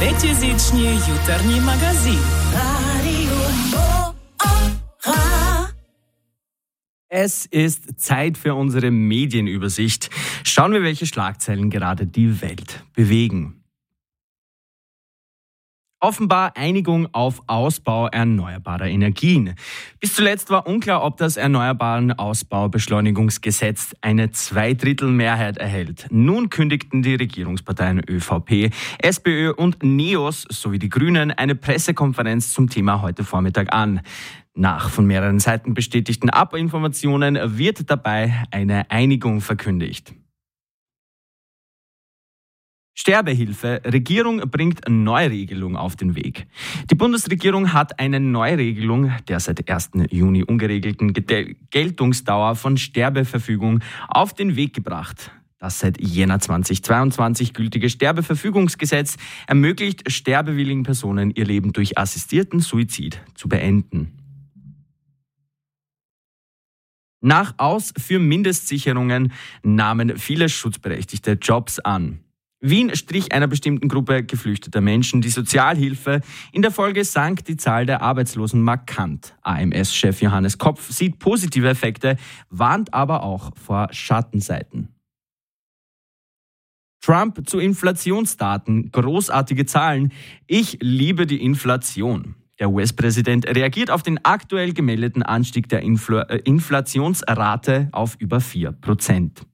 Третьязичний jutarnji magazin. Es ist Zeit für unsere Medienübersicht. Schauen wir, welche Schlagzeilen gerade die Welt bewegen. Offenbar Einigung auf Ausbau erneuerbarer Energien. Bis zuletzt war unklar, ob das Erneuerbaren Ausbaubeschleunigungsgesetz eine Zweidrittelmehrheit erhält. Nun kündigten die Regierungsparteien ÖVP, SPÖ und NEOS sowie die Grünen eine Pressekonferenz zum Thema heute Vormittag an. Nach von mehreren Seiten bestätigten Abinformationen wird dabei eine Einigung verkündigt. Sterbehilfe. Regierung bringt Neuregelung auf den Weg. Die Bundesregierung hat eine Neuregelung der seit 1. Juni ungeregelten Geltungsdauer von Sterbeverfügung auf den Weg gebracht. Das seit Jänner 2022 gültige Sterbeverfügungsgesetz ermöglicht sterbewilligen Personen, ihr Leben durch assistierten Suizid zu beenden. Nach Aus für Mindestsicherungen nahmen viele Schutzberechtigte Jobs an. Wien strich einer bestimmten Gruppe geflüchteter Menschen die Sozialhilfe. In der Folge sank die Zahl der Arbeitslosen markant. AMS-Chef Johannes Kopf sieht positive Effekte, warnt aber auch vor Schattenseiten. Trump zu Inflationsdaten. Großartige Zahlen. Ich liebe die Inflation. Der US-Präsident reagiert auf den aktuell gemeldeten Anstieg der Inflationsrate auf über 4%.